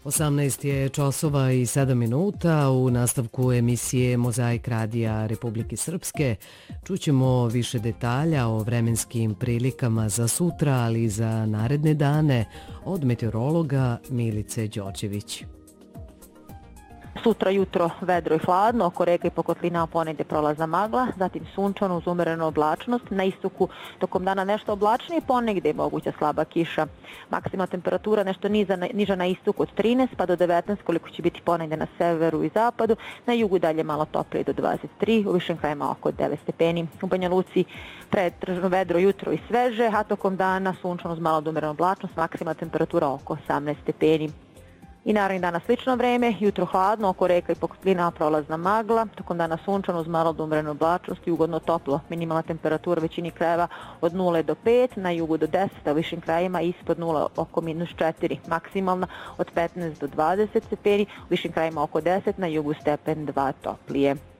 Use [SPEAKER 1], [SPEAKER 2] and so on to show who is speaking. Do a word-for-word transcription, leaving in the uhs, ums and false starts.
[SPEAKER 1] osamnaest je časova i sedam minuta. U nastavku emisije Mozaik radija Republike Srpske čućemo više detalja o vremenskim prilikama za sutra, ali i za naredne dane od meteorologa Milice Đorđević.
[SPEAKER 2] Sutra jutro vedro i hladno, oko reka i pokotlina ponegde prolazna magla, zatim sunčano uz umerenu oblačnost, na istoku tokom dana nešto oblačnije, ponegde je moguća slaba kiša. Maksimalna temperatura nešto niža, niža na istoku od trinaest pa do devetnaest, koliko će biti ponegde na severu i zapadu, na jugu dalje malo toplije do dvadeset tri, u višim krajima oko devet stepeni. U Banja Luci pretežno vedro jutro i sveže, a tokom dana sunčano uz malo umerenu oblačnost, maksimalna temperatura oko osamnaest stepeni. I narednih dana slično vreme, jutro hladno, oko reka i pokotlina prolazna magla, tokom dana sunčano uz malo umerenu oblačnost i ugodno toplo. Minimalna temperatura većini krajeva od nula do pet, na jugu do deset, a u višim krajima ispod nula oko minus četiri. Maksimalna od petnaest do dvadeset stepeni, u višim krajima oko deset, na jugu stepen dva toplije.